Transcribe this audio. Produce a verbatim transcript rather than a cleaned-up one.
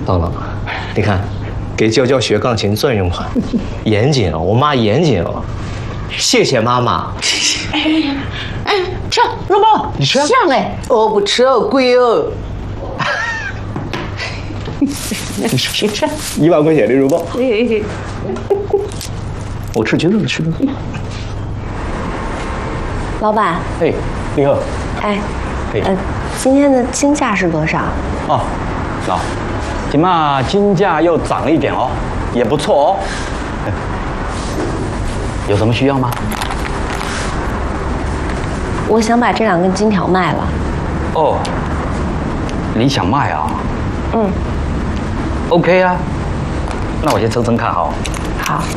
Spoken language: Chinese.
等等，你看，给娇娇学钢琴专用款，严谨哦，我妈严谨哦。谢谢妈妈。 哎哎，吃，肉包， 你吃啊？ 香哎， 我不吃，好贵哦。 你吃，吃，一万块钱的肉包。我吃橘子，吃橘子。 老板， 哎，你好。 哎， 哎呃，今天的金价是多少？ 哦，老，今嘛金价又涨了一点哦，也不错哦。有什么需要吗？ 我想把这两根金条卖了。 哦，你想卖啊？ 嗯 ，OK 啊，那我先称称看哈。 好。